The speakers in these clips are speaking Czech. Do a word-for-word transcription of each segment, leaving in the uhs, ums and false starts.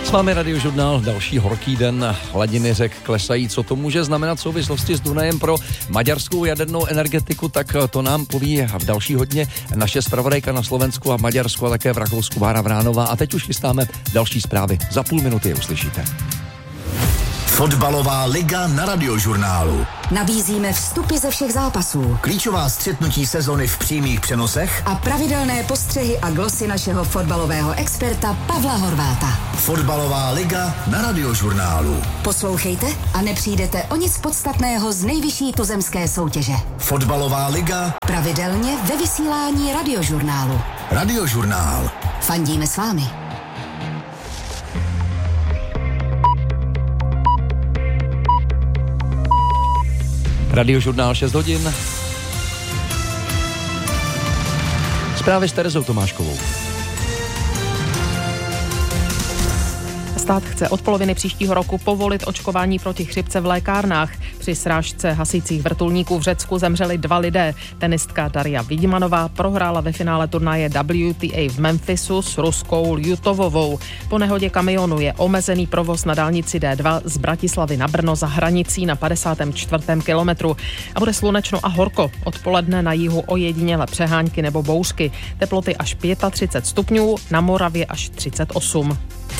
S vámi Radiožurnál, další horký den, hladiny řek klesají. Co to může znamenat v souvislosti s Dunajem pro maďarskou jadernou energetiku, tak to nám poví v další hodině naše zpravodajka na Slovensku a Maďarsku a také v Rakousku Bára Vránová. A teď už chystáme další zprávy. Za půl minuty je uslyšíte. Fotbalová liga na Radiožurnálu. Nabízíme vstupy ze všech zápasů, Klíčová střetnutí sezony v přímých přenosech a pravidelné postřehy a glosy našeho fotbalového experta Pavla Horváta. Fotbalová liga na Radiožurnálu. Poslouchejte a nepřijdete o nic podstatného z nejvyšší tuzemské soutěže. Fotbalová liga pravidelně ve vysílání Radiožurnálu. Radiožurnál. Fandíme s vámi. Radiožurnál šest hodin. Zprávy s Terezou Tomáškovou. Stát chce od poloviny příštího roku povolit očkování proti chřipce v lékárnách. Při srážce hasících vrtulníků v Řecku zemřeli dva lidé. Tenistka Daria Vidmanová prohrála ve finále turnaje W T A v Memphisu s ruskou Ljutovovou. Po nehodě kamionu je omezený provoz na dálnici D dva z Bratislavy na Brno za hranicí na padesátém čtvrtém kilometru. A bude slunečno a horko. Odpoledne na jihu ojediněle přehánky nebo bouřky. Teploty až třicet pět stupňů, na Moravě až třicet osm.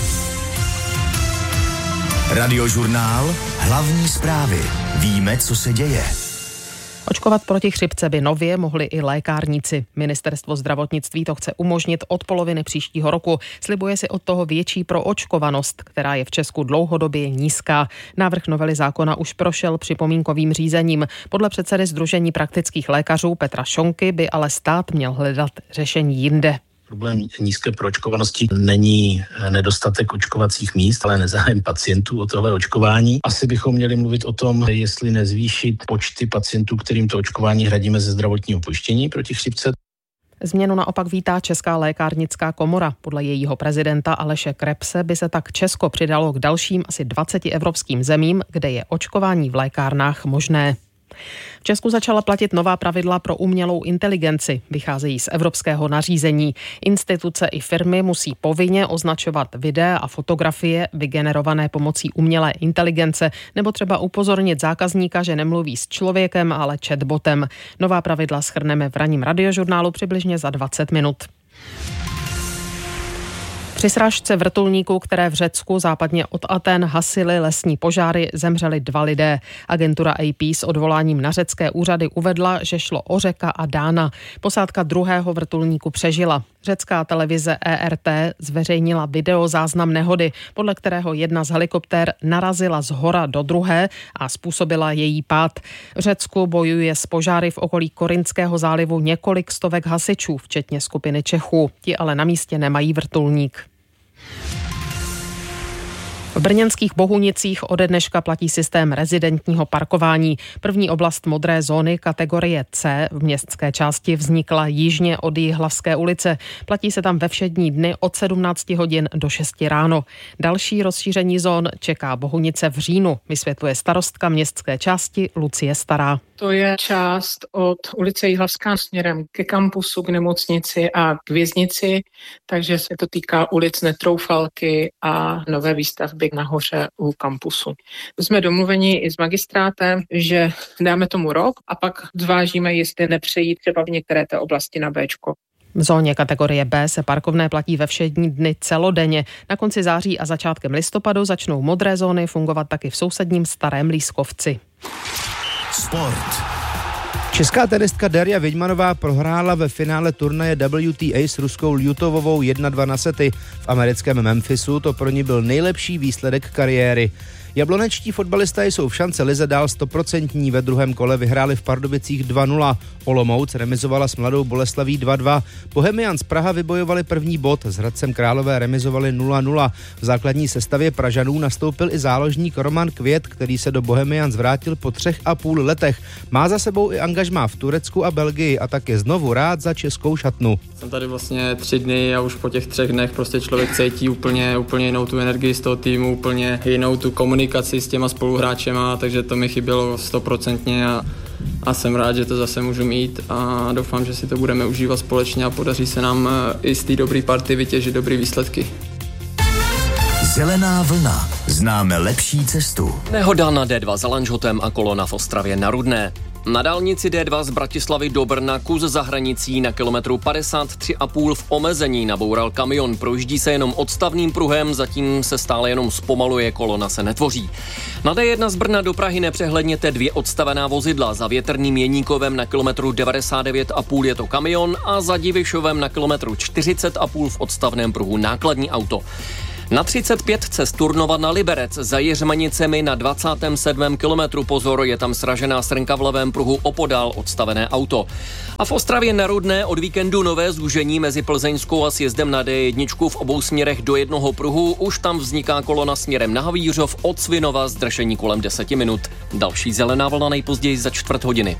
Radiožurnál, hlavní zprávy. Víme, co se děje. Očkovat proti chřipce by nově mohli i lékárníci. Ministerstvo zdravotnictví to chce umožnit od poloviny příštího roku. Slibuje si od toho větší proočkovanost, která je v Česku dlouhodobě nízká. Návrh novely zákona už prošel připomínkovým řízením. Podle předsedy Sdružení praktických lékařů Petra Šonky by ale stát měl hledat řešení jinde. Problém nízké proočkovanosti není nedostatek očkovacích míst, ale nezájem pacientů o tohle očkování. Asi bychom měli mluvit o tom, jestli nezvýšit počty pacientů, kterým to očkování hradíme ze zdravotního pojištění proti chřipce. Změnu naopak vítá Česká lékárnická komora. Podle jejího prezidenta Aleše Krebse by se tak Česko přidalo k dalším asi dvaceti evropským zemím, kde je očkování v lékárnách možné. V Česku začala platit nová pravidla pro umělou inteligenci. Vycházejí z evropského nařízení. Instituce i firmy musí povinně označovat videa a fotografie vygenerované pomocí umělé inteligence nebo třeba upozornit zákazníka, že nemluví s člověkem, ale chatbotem. Nová pravidla shrneme v ranním Radiožurnálu přibližně za dvacet minut. Při srážce vrtulníků, které v Řecku západně od Aten hasily lesní požáry, zemřeli dva lidé. Agentura A P s odvoláním na řecké úřady uvedla, že šlo o Řeka a Dána. Posádka druhého vrtulníku přežila. Řecká televize E R T zveřejnila videozáznam nehody, podle kterého jedna z helikoptér narazila z hora do druhé a způsobila její pád. V Řecku bojuje s požáry v okolí Korinského zálivu několik stovek hasičů, včetně skupiny Čechů. Ti ale na místě nemají vrtulník. V brněnských Bohunicích ode dneška platí systém rezidentního parkování. První oblast modré zóny kategorie C v městské části vznikla jižně od Jihlavské ulice. Platí se tam ve všední dny od sedmnácti hodin do šesti ráno. Další rozšíření zón čeká Bohunice v říjnu, vysvětluje starostka městské části Lucie Stará. To je část od ulice Jihlavská směrem ke kampusu, k nemocnici a k věznici, takže se to týká ulic Netroufalky a nové výstavby nahoře u kampusu. Jsme domluveni i s magistrátem, že dáme tomu rok a pak zvážíme, jestli nepřejít třeba v některé té oblasti na Béčko. V zóně kategorie B se parkovné platí ve všední dny celodenně. Na konci září a začátkem listopadu začnou modré zóny fungovat taky v sousedním Starém Lískovci. Sport. Česká tenistka Daria Vidmanová prohrála ve finále turnaje W T A s ruskou Ljutovovou jedna dva na sety. V americkém Memphisu to pro ní byl nejlepší výsledek kariéry. Jablonečtí fotbalisté jsou v šance lize dál stoprocentní. Ve druhém kole vyhráli v Pardubicích dva nula. Olomouc remizovala s Mladou Boleslaví dva dva. Bohemians Praha vybojovali první bod. S Hradcem Králové remizovali nula nula. V základní sestavě Pražanů nastoupil i záložník Roman Květ, který se do Bohemians vrátil po třech a půl letech. Má za sebou i angažmá v Turecku a Belgii a tak je znovu rád za českou šatnu. Jsem tady vlastně tři dny a už po těch třech dnech prostě člověk cítí úplně, úplně jinou tu energii z toho týmu, úplně jinou tu komunikaci s těma spoluhráčema, takže to mi chybělo stoprocentně a, a jsem rád, že to zase můžu mít a doufám, že si to budeme užívat společně a podaří se nám i z té dobré party vytěžit dobré výsledky. Zelená vlna. Známe lepší cestu. Nehoda na D dva za Lanžhotem a kolona v Ostravě na Rudné. Na dálnici D dva z Bratislavy do Brna kus za hranicí na kilometru padesát tři a půl v omezení naboural kamion. Projíždí se jenom odstavným pruhem, zatím se stále jenom zpomaluje, kolona se netvoří. Na D jedna z Brna do Prahy nepřehledněte dvě odstavená vozidla. Za Větrným Jeníkovem na kilometru devadesát devět a půl je to kamion a za Divišovem na kilometru čtyřicet a půl v odstavném pruhu nákladní auto. Na třicet pět cest Turnova na Liberec za Jiřmanicemi na dvacátém sedmém kilometru pozor, je tam sražená srnka v levém pruhu, opodál odstavené auto. A v Ostravě na Rudné od víkendu nové zúžení mezi Plzeňskou a sjezdem na D jedna v obou směrech do jednoho pruhu, už tam vzniká kolona směrem na Havířov od Svinova, zdržení kolem deseti minut. Další zelená vlna nejpozději za čtvrt hodiny.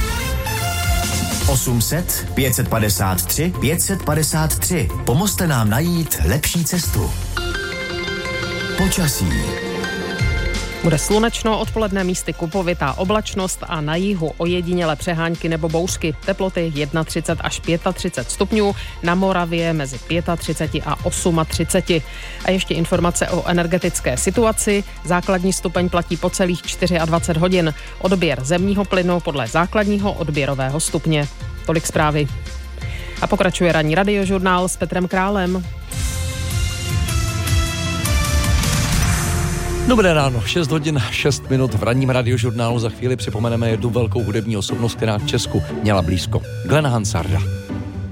osm set, pět set padesát tři, pět set padesát tři. Pomozte nám najít lepší cestu. Počasí. Bude slunečno, odpoledne místy kupovitá oblačnost a na jihu ojedinělé přehánky nebo bouřky. Teploty třicet jedna až třicet pět stupňů, na Moravě mezi třicet pět a třicet osm. A ještě informace o energetické situaci. Základní stupeň platí po celých dvacet čtyři hodin. Odběr zemního plynu podle základního odběrového stupně. Tolik zprávy. A pokračuje ranní radiožurnál s Petrem Králem. Dobré ráno, šest hodin, šest minut v ranním radiožurnálu. Za chvíli připomeneme jednu velkou hudební osobnost, která k Česku měla blízko. Glena Hansarda.